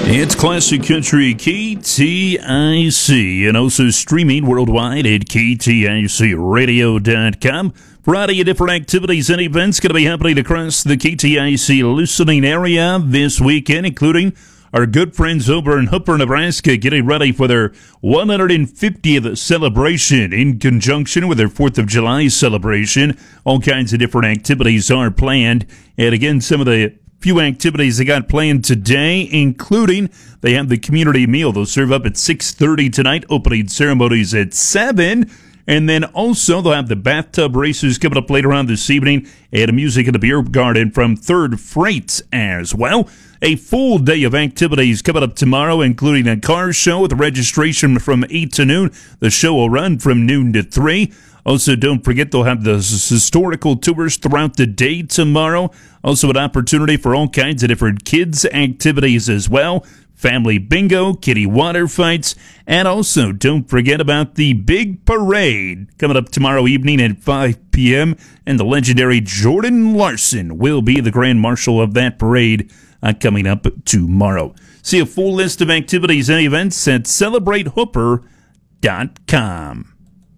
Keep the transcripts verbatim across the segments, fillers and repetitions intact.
It's Classic Country K T I C and also streaming worldwide at K T I C radio dot com. Variety of different activities and events going to be happening across the K T I C listening area this weekend, including our good friends over in Hooper, Nebraska, getting ready for their one hundred fiftieth celebration in conjunction with their fourth of July celebration. All kinds of different activities are planned. And again, some of the few activities they got planned today, including they have the community meal. They'll serve up at six thirty tonight, opening ceremonies at seven. And then also they'll have the bathtub races coming up later on this evening and a music in the beer garden from Third Freight as well. A full day of activities coming up tomorrow, including a car show with registration from eight to noon. The show will run from noon to three. Also, don't forget they'll have the historical tours throughout the day tomorrow. Also, an opportunity for all kinds of different kids' activities as well. Family bingo, kitty water fights, and also don't forget about the big parade coming up tomorrow evening at five p.m. And the legendary Jordan Larson will be the grand marshal of that parade uh, coming up tomorrow. See a full list of activities and events at celebrate hooper dot com.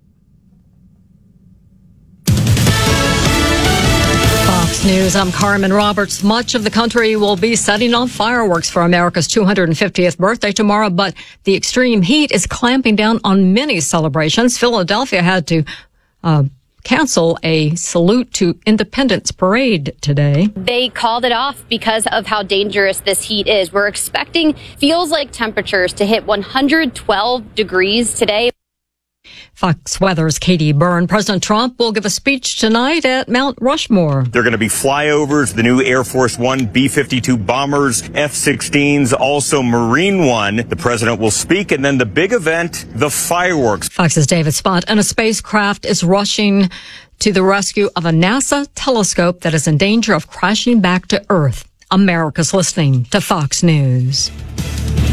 Fox News, I'm Carmen Roberts. Much of the country will be setting off fireworks for America's two hundred fiftieth birthday tomorrow, but the extreme heat is clamping down on many celebrations. Philadelphia had to uh, cancel a Salute to Independence parade today. They called it off because of how dangerous this heat is. We're expecting feels like temperatures to hit one hundred twelve degrees today. Fox Weather's Katie Byrne. President Trump will give a speech tonight at Mount Rushmore. There are going to be flyovers, the new Air Force One, B fifty-two bombers, F sixteens, also Marine One. The president will speak, and then the big event, the fireworks. Fox's David Spott. And a spacecraft is rushing to the rescue of a NASA telescope that is in danger of crashing back to Earth. America's listening to Fox News.